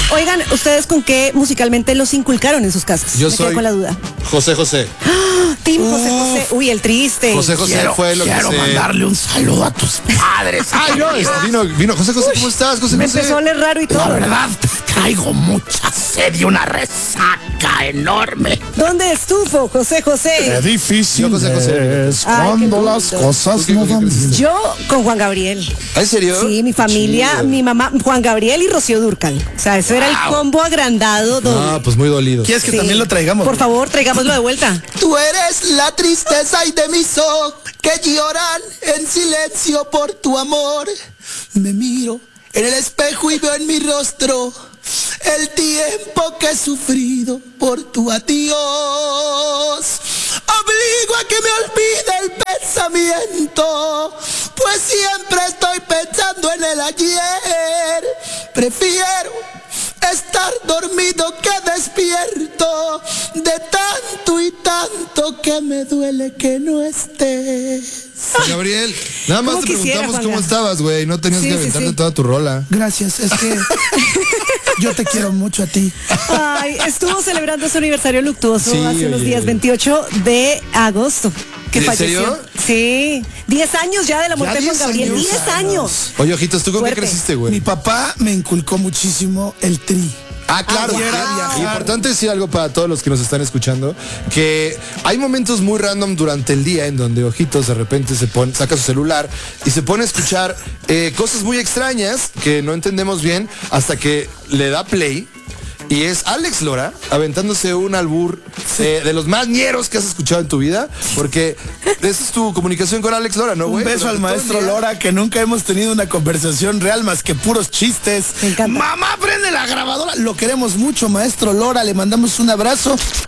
Oigan, ¿ustedes con qué musicalmente los inculcaron en sus casas? Yo Me quedé soy con la duda. José José. Team José José. Uy, el triste. José José fue lo que Quiero mandarle un saludo a tus padres. Ay, no, vino. José José, ¿cómo estás, José Me José? empezó a oler raro y todo. La verdad, traigo mucha sed y una resaca enorme. ¿Dónde estuvo José José? Qué difícil Yo, José José. es Ay, cuando qué las bonito. cosas no van bien. Yo con Juan Gabriel. ¿En serio? Sí, mi familia, Chido. mi mamá, Juan Gabriel y Rocío Dúrcal. O sea, eso era el combo agrandado doble. Ah, pues muy dolido. ¿Quieres que Sí. también lo traigamos? Por favor, traigámoslo de vuelta. Tú eres la tristeza y de mis ojos que lloran en silencio por tu amor. Me miro en el espejo y veo en mi rostro el tiempo que he sufrido por tu adiós. Obligo a que me olvide el pensamiento, pues siempre estoy pensando en el ayer. Prefiero estar dormido que despierto, de tanto y tanto que me duele que no estés. Gabriel, nada más ¿Cómo te quisiera, preguntamos cómo Juanga? estabas, güey. No tenías Sí, que sí, aventarte sí. toda tu rola. Gracias, es que yo te quiero mucho a ti. Ay, estuvo celebrando su aniversario luctuoso Sí, hace unos oye. días, 28 de agosto, que ¿En falleció. serio? Sí, 10 años ya de la muerte de Juan 10 Gabriel, años. 10 años. Oye, Ojitos, ¿tú con qué Fuerte. creciste, Mi güey? papá me inculcó muchísimo el tri. Ah, claro. wow. Y importante decir algo para todos los que nos están escuchando, que hay momentos muy random durante el día en donde Ojitos de repente saca su celular y se pone a escuchar cosas muy extrañas que no entendemos bien hasta que le da play. Y es Alex Lora aventándose un albur de los más ñeros que has escuchado en tu vida, porque esa es tu comunicación con Alex Lora, ¿no, Un güey? beso al Durante todo el maestro día. Lora, que nunca hemos tenido una conversación real más que puros chistes. Me encanta. Mamá, prende la grabadora. Lo queremos mucho, maestro Lora. Le mandamos un abrazo